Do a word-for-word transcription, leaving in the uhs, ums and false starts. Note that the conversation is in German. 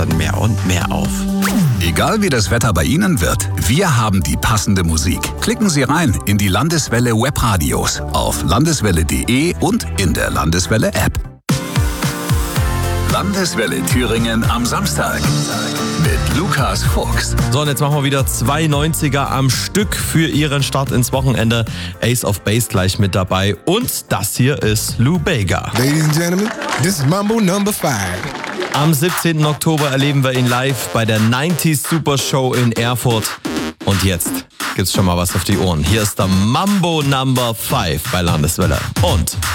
dann mehr und mehr auf. Egal wie das Wetter bei Ihnen wird, wir haben die passende Musik. Klicken Sie rein in die Landeswelle Webradios auf landeswelle punkt de und in der Landeswelle App. Landeswelle Thüringen am Samstag mit Lukas Fuchs. So, und jetzt machen wir wieder zwei neunziger am Stück für Ihren Start ins Wochenende. Ace of Base gleich mit dabei. Und das hier ist Lou Bega. Ladies and Gentlemen, this is Mambo Number five. Am siebzehnten Oktober erleben wir ihn live bei der neunziger Super Show in Erfurt. Und jetzt gibt's schon mal was auf die Ohren. Hier ist der Mambo Number five bei Landeswelle. Und